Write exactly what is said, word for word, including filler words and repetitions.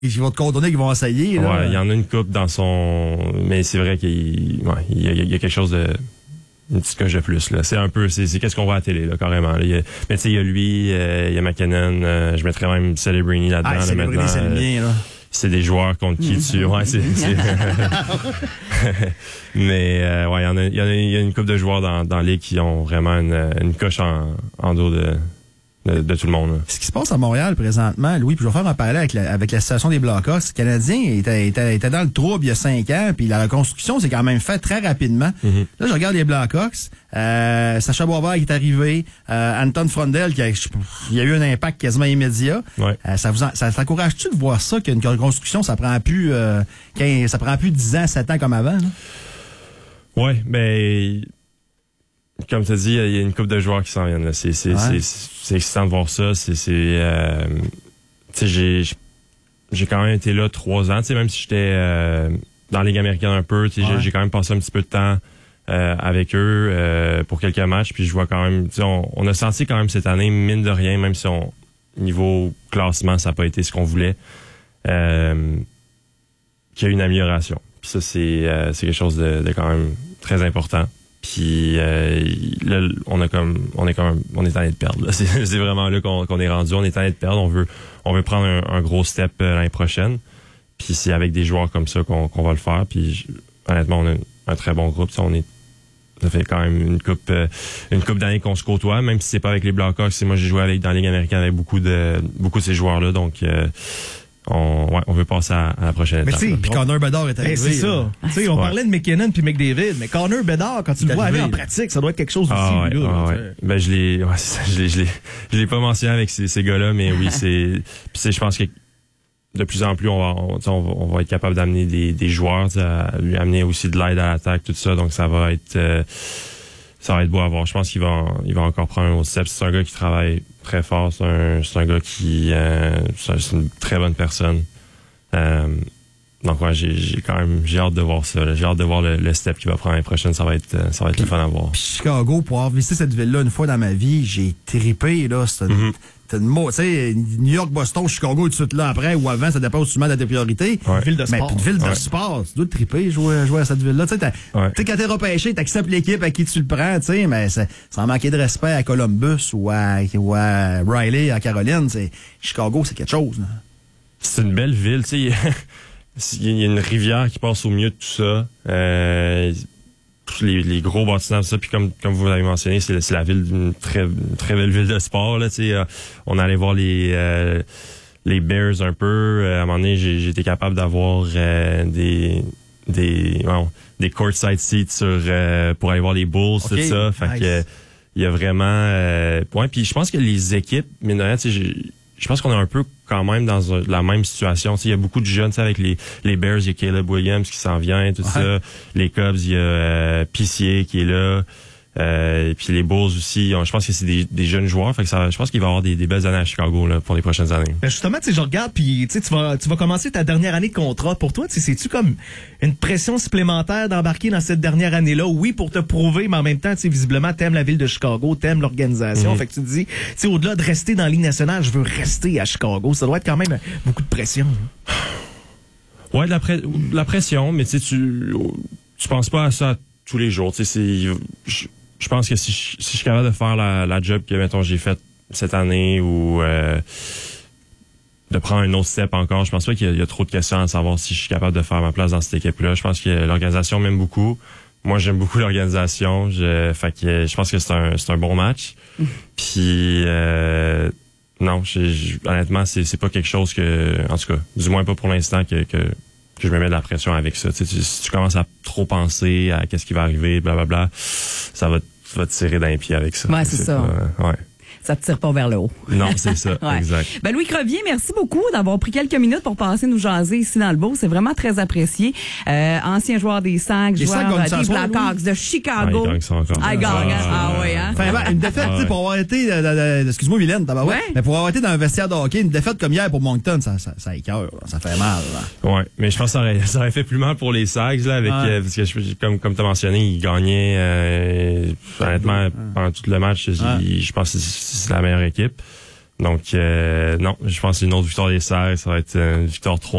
ils vont te coordonner, qu'ils vont essayer. Là. Ouais, il y en a une coupe dans son... Mais c'est vrai qu'il ouais, il y, a, il y a quelque chose de... Une petite coche de plus, là. C'est un peu... C'est, c'est qu'est-ce qu'on voit à la télé, là, carrément. Là. Il y a, mais tu sais, il y a lui, euh, il y a McKinnon, euh, je mettrais même Celebrini là-dedans. Ah, là, Celebrini, maintenant, c'est le mien, là. C'est des joueurs contre qui tu... Ouais, c'est... c'est... mais euh, ouais, il y en a, il y en a, il y a une couple de joueurs dans, dans la ligue qui ont vraiment une, une coche en, en dos de... De, de tout le monde. Là. Ce qui se passe à Montréal présentement, Louis, puis je vais faire un parallèle avec la, avec la situation des Blackhawks. Le Canadien était, était, était dans le trouble il y a cinq ans, puis la reconstruction s'est quand même faite très rapidement. Mm-hmm. Là, je regarde les Blackhawks. Euh, Sacha Boisvert qui est arrivé, euh, Anton Frondel qui a, il y a eu un impact quasiment immédiat. Ouais. Euh, ça vous ça, ça encourage-tu de voir ça qu'une reconstruction, ça prend plus euh, quinze, ça prend plus dix ans, sept ans comme avant? Là? Ouais, ben... Comme tu as dit, il y a une couple de joueurs qui s'en viennent. Là. C'est, c'est, ouais. c'est, c'est excitant de voir ça. C'est, c'est, euh, tu sais, j'ai, j'ai quand même été là trois ans. Tu sais, même si j'étais euh, dans la Ligue américaine un peu, tu sais, ouais. j'ai, j'ai quand même passé un petit peu de temps euh, avec eux euh, pour quelques matchs. Puis je vois quand même, tu sais, on, on a senti quand même cette année, mine de rien, même si on niveau classement, ça n'a pas été ce qu'on voulait, euh, qu'il y a eu une amélioration. Puis ça, c'est, euh, c'est quelque chose de, de quand même très important. Puis euh, là, on a comme, on est comme, on est en train de perdre. Là. C'est, c'est vraiment là qu'on, qu'on est rendu. On est en train de perdre. On veut, on veut prendre un, un gros step euh, l'année prochaine. Puis c'est avec des joueurs comme ça qu'on, qu'on va le faire. Puis je, honnêtement, on a un très bon groupe. Ça, on est, ça fait quand même une coupe, euh, une coupe d'années qu'on se côtoie. Même si c'est pas avec les Blackhawks, c'est moi j'ai joué avec dans la Ligue américaine avec beaucoup de, beaucoup de ces joueurs-là. Donc euh, On, ouais, on veut passer à, à la prochaine mais étape. Puis Connor Bedard est arrivé. Ben c'est ça. T'sais, on ouais. parlait de McKinnon puis McDavid, mais Connor Bedard, quand tu le vois aller en pratique, ça doit être quelque chose ah, aussi. Ouais, là, ah, ouais. Ben je l'ai, ouais, c'est ça, je l'ai, je l'ai, je l'ai pas mentionné avec ces, ces gars-là, mais oui, c'est, puis je pense que de plus en plus, on va, on, on va, on va être capable d'amener des, des joueurs, à lui amener aussi de l'aide à l'attaque, tout ça, donc ça va être, euh, ça va être beau à voir. Je pense qu'il va, il va encore prendre un autre step. C'est un gars qui travaille très fort, c'est un, c'est un gars qui, euh, c'est une très bonne personne. Euh, donc ouais, j'ai, j'ai quand même j'ai hâte de voir ça. Là. J'ai hâte de voir le, le step qu'il va prendre l'année prochaine. Ça va être ça va être puis, le fun à voir. Puis Chicago, pour avoir visité cette ville-là une fois dans ma vie, j'ai trippé là. C'est une, mm-hmm. c'est une mot, tu sais, New York, Boston, Chicago, tout de suite là après ou avant, ça dépend souvent de tes priorités. Ouais. Une ville de sport. Mais une ville de ouais. sport, tu dois te tripper jouer, jouer à cette ville-là. Tu sais, ouais. quand t'es repêché, t'acceptes l'équipe à qui tu le prends, tu sais, mais ça, sans manquer de respect à Columbus ou à, ou à Riley à Caroline, c'est Chicago, c'est quelque chose. Là. C'est une belle ville, tu sais. Il y a une rivière qui passe au milieu de tout ça. Euh, les, les gros bâtiments, tout ça. Puis comme comme vous l'avez mentionné, c'est, c'est la ville d'une très très belle ville de sport. Là, tu sais, euh, on allait voir les euh, les Bears un peu. Euh, à un moment donné, j'ai, j'ai été capable d'avoir euh, des des bon, des courtside seats sur euh, pour aller voir les Bulls, okay, tout ça. Fait nice. que il y a vraiment. Euh, ouais, puis je pense que les équipes, mais non, tu sais, j'ai Je pense qu'on est un peu quand même dans un, la même situation. Il y a beaucoup de jeunes, avec les, les Bears, il y a Caleb Williams qui s'en vient, tout ouais. ça. Les Cubs, il y a euh, P C A qui est là. Euh, et puis les Bulls aussi, on, je pense que c'est des, des jeunes joueurs. Fait que ça, je pense qu'il va y avoir des, des belles années à Chicago là, pour les prochaines années. Ben justement, tu sais, je regarde, puis tu vas, tu vas commencer ta dernière année de contrat. Pour toi, c'est-tu comme une pression supplémentaire d'embarquer dans cette dernière année-là? Oui, pour te prouver, mais en même temps, tu sais, visiblement, t'aimes la ville de Chicago, t'aimes l'organisation. Mm-hmm. Fait que tu te dis, tu sais, au-delà de rester dans la Ligue nationale, je veux rester à Chicago. Ça doit être quand même beaucoup de pression. Hein? Ouais, de la, pre- de la pression, mais tu sais, tu, tu penses pas à ça tous les jours. Tu sais, c'est... Je, Je pense que si je, si je suis capable de faire la, la job que, mettons, j'ai faite cette année ou euh, de prendre un autre step encore, je pense pas qu'il y a, il y a trop de questions à savoir si je suis capable de faire ma place dans cette équipe-là. Je pense que l'organisation m'aime beaucoup. Moi, j'aime beaucoup l'organisation. Je, fait que je pense que c'est un, c'est un bon match. Puis, euh, non, je, je, honnêtement, c'est, c'est pas quelque chose que, en tout cas, du moins pas pour l'instant, que, que, que je me mets de la pression avec ça. Tu sais, si tu commences à trop penser à qu'est-ce qui va arriver, blablabla, ça va, ça va te tirer d'un pied avec ça. Ouais, c'est, c'est ça. Pas, ouais. Ça te tire pas vers le haut. Non, c'est ça, ouais. Exact. Ben Louis Crevier, merci beaucoup d'avoir pris quelques minutes pour passer nous jaser ici dans le beau. C'est vraiment très apprécié. Euh, ancien joueur des Sacs, joueur des Blackhawks de Chicago. Ah, il gagne ça encore. Ah, il gagne. Ah, ah oui, hein? Enfin, ben, une défaite, ah, ouais. pour avoir été, euh, euh, excuse-moi, Mylène, t'as ouais. mais pour avoir été dans un vestiaire de hockey, une défaite comme hier pour Moncton, ça, ça, ça écoeure, ça fait mal. Là. Ouais, mais je pense que ça aurait, ça aurait fait plus mal pour les Sags, là, avec, ouais. euh, parce que je, comme, comme t'as mentionné, ils gagnaient, euh, honnêtement, ouais. pendant tout le match, ouais. je pense que c'est la meilleure équipe. Donc, euh, non, je pense que une autre victoire des Serres, ça va être une victoire trois